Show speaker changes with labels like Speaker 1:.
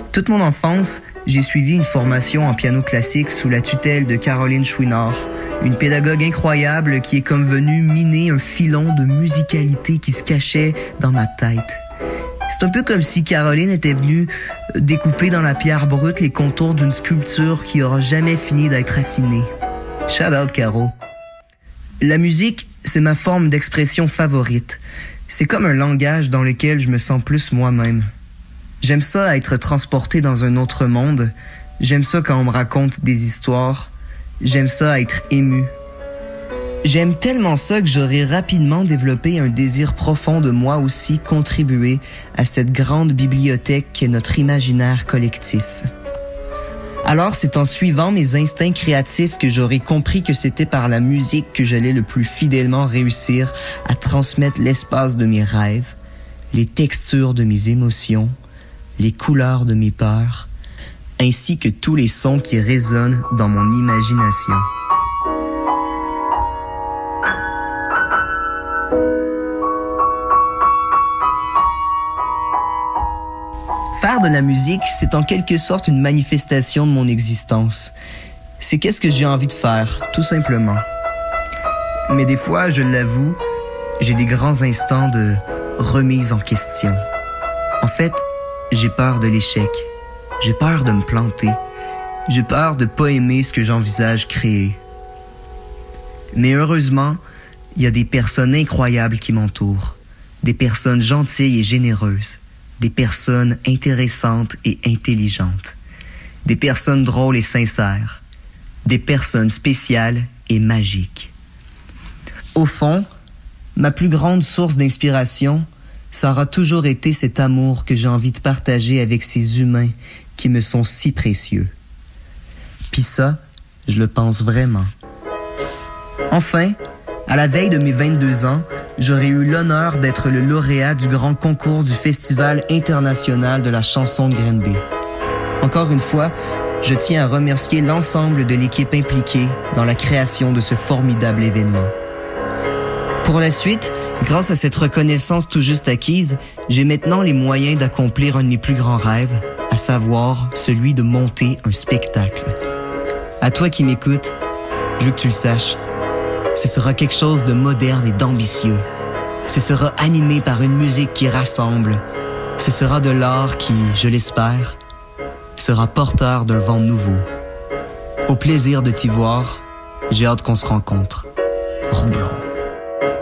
Speaker 1: Toute mon enfance, j'ai suivi une formation en piano classique sous la tutelle de Caroline Chouinard, une pédagogue incroyable qui est comme venue miner un filon de musicalité qui se cachait dans ma tête. C'est un peu comme si Caroline était venue découper dans la pierre brute les contours d'une sculpture qui aura jamais fini d'être affinée. Shout out, Caro. La musique, c'est ma forme d'expression favorite. C'est comme un langage dans lequel je me sens plus moi-même. J'aime ça être transporté dans un autre monde. J'aime ça quand on me raconte des histoires. J'aime ça être ému. J'aime tellement ça que j'aurais rapidement développé un désir profond de moi aussi contribuer à cette grande bibliothèque qu'est notre imaginaire collectif. Alors, c'est en suivant mes instincts créatifs que j'aurais compris que c'était par la musique que j'allais le plus fidèlement réussir à transmettre l'espace de mes rêves, les textures de mes émotions, les couleurs de mes peurs, ainsi que tous les sons qui résonnent dans mon imagination. Faire de la musique, c'est en quelque sorte une manifestation de mon existence. C'est qu'est-ce que j'ai envie de faire, tout simplement. Mais des fois, je l'avoue, j'ai des grands instants de remise en question. En fait, j'ai peur de l'échec. J'ai peur de me planter. J'ai peur de pas aimer ce que j'envisage créer. Mais heureusement, il y a des personnes incroyables qui m'entourent. Des personnes gentilles et généreuses. Des personnes intéressantes et intelligentes. Des personnes drôles et sincères. Des personnes spéciales et magiques. Au fond, ma plus grande source d'inspiration, ça aura toujours été cet amour que j'ai envie de partager avec ces humains qui me sont si précieux. Puis ça, je le pense vraiment. Enfin, à la veille de mes 22 ans, j'aurais eu l'honneur d'être le lauréat du grand concours du Festival international de la chanson de Granby. Encore une fois, je tiens à remercier l'ensemble de l'équipe impliquée dans la création de ce formidable événement. Pour la suite, grâce à cette reconnaissance tout juste acquise, j'ai maintenant les moyens d'accomplir un de mes plus grands rêves, à savoir celui de monter un spectacle. À toi qui m'écoutes, je veux que tu le saches, ce sera quelque chose de moderne et d'ambitieux. Ce sera animé par une musique qui rassemble. Ce sera de l'art qui, je l'espère, sera porteur d'un vent nouveau. Au plaisir de t'y voir, j'ai hâte qu'on se rencontre. Roublon.